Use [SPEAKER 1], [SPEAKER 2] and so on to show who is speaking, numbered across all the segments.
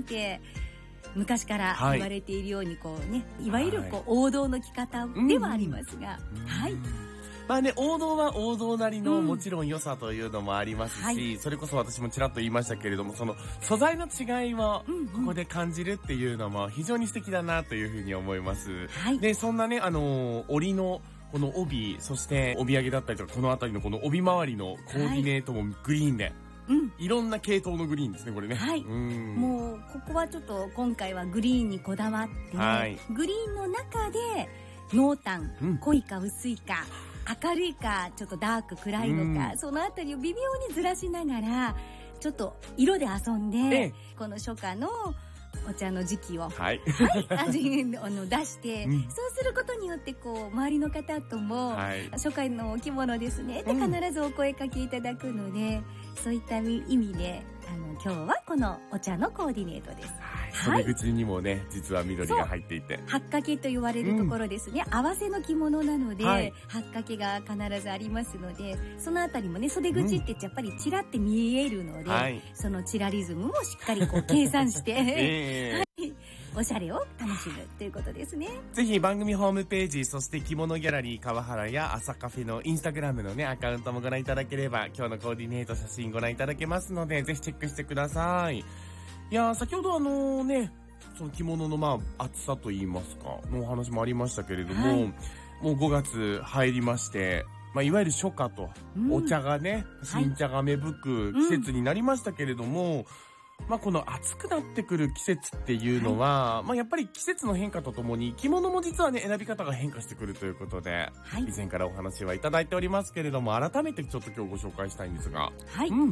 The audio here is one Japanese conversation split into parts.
[SPEAKER 1] て昔から言われているようにこうね、いわゆるこう王道の着方ではありますが、はい。
[SPEAKER 2] まあね、王道は王道なりのもちろん良さというのもありますし、それこそ私もちらっと言いましたけれども、その素材の違いをここで感じるっていうのも非常に素敵だなというふうに思います。
[SPEAKER 1] はい。
[SPEAKER 2] で、そんなね、織のこの帯、そして帯揚げだったりとか、このあたりのこの帯周りのコーディネートもグリーンで、いろんな系統のグリーンですね、これね。
[SPEAKER 1] はい。もう、ここはちょっと今回はグリーンにこだわって、グリーンの中で濃淡、濃いか薄いか、明るいかちょっとダーク暗いのか、そのあたりを微妙にずらしながらちょっと色で遊んで、この初夏のお茶の時期を、味出して、そうすることによってこう周りの方とも、初夏のお着物ですねって必ずお声かけいただくので、そういった意味で今日はこのお茶のコーディネートです。
[SPEAKER 2] 袖口にもね、実は緑が入っていて、
[SPEAKER 1] 八掛と言われるところですね、合わせの着物なので、八掛が必ずありますので、そのあたりもね、袖口ってやっぱりチラって見えるので、そのチラリズムもしっかりこう計算しておしゃれを楽しむということですね。
[SPEAKER 2] ぜひ番組ホームページ、そして着物ギャラリー川原や朝カフェのインスタグラムのね、アカウントもご覧いただければ、今日のコーディネート写真ご覧いただけますので、ぜひチェックしてください。いやー、先ほどね、その着物の厚さといいますか、のお話もありましたけれども、もう5月入りまして、いわゆる初夏と、お茶がね、新茶が芽吹く季節になりましたけれども、この暑くなってくる季節っていうのは、やっぱり季節の変化とともに着物も実はね、選び方が変化してくるということで、以前からお話はいただいておりますけれども、改めてちょっと今日ご紹介したいんですが。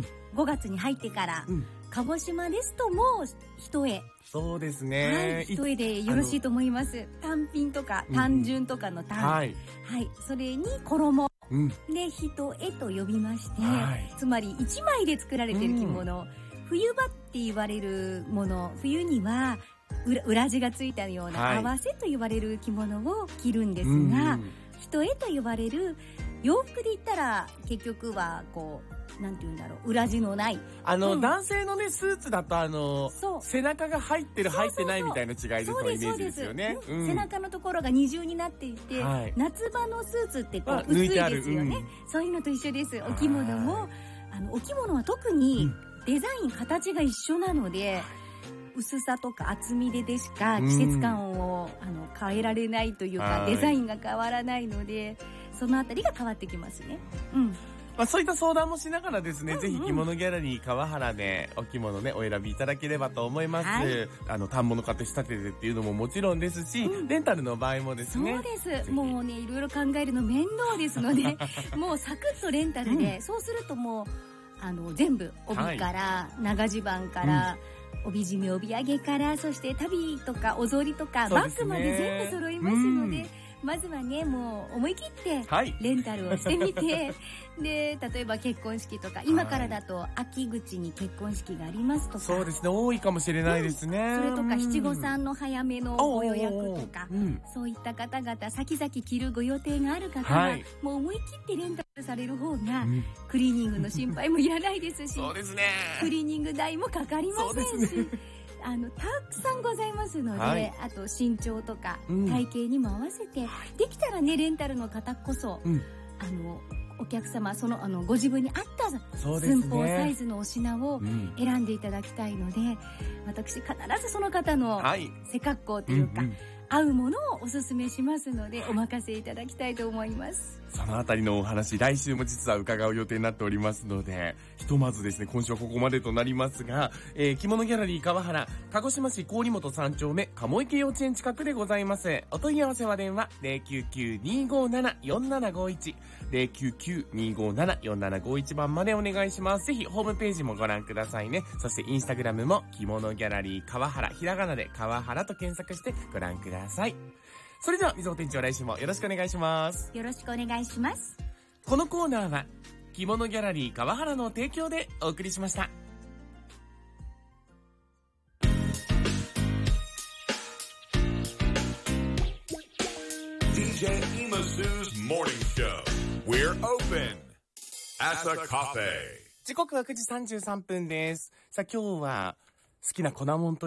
[SPEAKER 1] 5月に入ってから、鹿児島ですともう一重。
[SPEAKER 2] そうですね。
[SPEAKER 1] 一重でよろしいと思います。単品とか単純とかの単。それに衣。で、一重と呼びまして、つまり1枚で作られている着物。冬場って言われるもの、冬には裏地がついたような合わせと言われる着物を着るんですが、一重と呼ばれる洋服で言ったら結局はこう、なんて言うんだろう、裏地のない。
[SPEAKER 2] 男性のね、スーツだと背中が入ってる入ってないみたいな違いのイメージですよね。
[SPEAKER 1] 背中のところが二重になっていて、夏場のスーツってこう薄いですよね。そういうのと一緒です。お着物も、お着物は特にデザイン形が一緒なので、薄さとか厚みでしか季節感を変えられないというか、デザインが変わらないので、そのあたりが変わってきますね。
[SPEAKER 2] そういった相談もしながらですね、ぜひ着物ギャラリー川原でお着物ね、お選びいただければと思います。反物買って仕立ててっていうのももちろんですし、レンタルの場合もですね。
[SPEAKER 1] そうです。もうね、いろいろ考えるの面倒ですので、もうサクッとレンタルで、そうするともう、全部帯から、長襦袢から、帯締め帯揚げから、そして足袋とかおぞりとかバッグまで全部揃いますので、まずはね、もう思い切ってレンタルをしてみて、で、例えば結婚式とか、今からだと秋口に結婚式がありますとか。
[SPEAKER 2] そうですね、多いかもしれないですね。
[SPEAKER 1] それとか七五三の早めのご予約とか、そういった方々、先々着るご予定がある方は、もう思い切ってレンタルされる方が、クリーニングの心配もいらないですし、
[SPEAKER 2] そうですね。
[SPEAKER 1] クリーニング代もかかりませんし、たくさんございますので、あと身長とか体型にも合わせて、できたらね、レンタルの方こそ、お客様、ご自分に合った寸法サイズのお品を選んでいただきたいので、私必ずその方の背格好というか、合うものをおすすめしますので、お任せいただきたいと思います。
[SPEAKER 2] そのあたりのお話、来週も実は伺う予定になっておりますので、ひとまずですね、今週はここまでとなりますが、着物ギャラリー川原、鹿児島市郡本3丁目、鴨池幼稚園近くでございます。お問い合わせは電話 099-257-4751 099-257-4751 番までお願いします。ぜひホームページもご覧くださいね。そしてインスタグラムも着物ギャラリー川原、ひらがなで川原と検索してご覧ください。それでは水尾店長、来週もよろしくお願いします。
[SPEAKER 1] よろしくお願いします。
[SPEAKER 2] このコーナーは着物ギャラリー川原の提供でお送りしました。
[SPEAKER 3] DJ Imasu's Morning Show. We're open. Asa Cafe.
[SPEAKER 2] 時刻は9時33分です。さあ今日は好きな粉もんと